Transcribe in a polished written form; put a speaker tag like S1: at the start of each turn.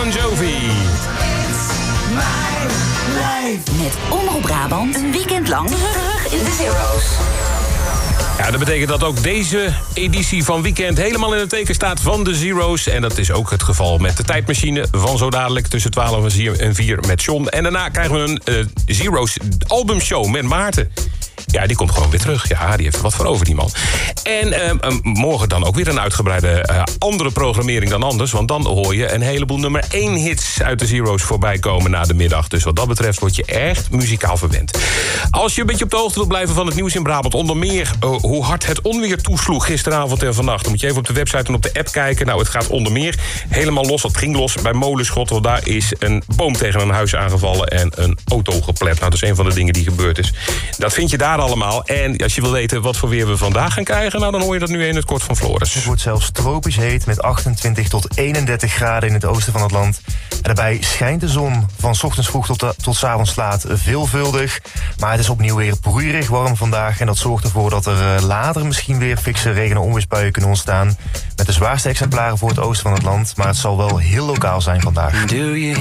S1: Bon Jovi.
S2: Met Omroep Brabant een weekend lang terug in de Zero's.
S1: Ja, dat betekent dat ook deze editie van Weekend helemaal in het teken staat van de Zero's. En dat is ook het geval met de tijdmachine van zo dadelijk tussen 12 en 4 met John. En daarna krijgen we een Zero's albumshow met Maarten. Ja, die komt gewoon weer terug. Ja, die heeft er wat voor over, die man. En morgen dan ook weer een uitgebreide andere programmering dan anders. Want dan hoor je een heleboel nummer 1 hits uit de Zero's voorbij komen na de middag. Dus wat dat betreft word je echt muzikaal verwend. Als je een beetje op de hoogte wilt blijven van het nieuws in Brabant, onder meer hoe hard het onweer toesloeg gisteravond en vannacht, dan moet je even op de website en op de app kijken. Nou, het gaat onder meer helemaal los. Dat ging los bij Molenschot, want daar is een boom tegen een huis aangevallen en een auto geplet. Nou, dat is een van de dingen die gebeurd is. Dat vind je daar allemaal. En als je wil weten wat voor weer we vandaag gaan krijgen, nou, dan hoor je dat nu in het kort van Floris.
S3: Het wordt zelfs tropisch heet met 28 tot 31 graden in het oosten van het land. En daarbij schijnt de zon van 's ochtends vroeg tot 's avonds laat veelvuldig. Maar het is opnieuw weer broeierig warm vandaag. En dat zorgt ervoor dat er later misschien weer fikse regen- en onweersbuien kunnen ontstaan. Met de zwaarste exemplaren voor het oosten van het land. Maar het zal wel heel lokaal zijn vandaag.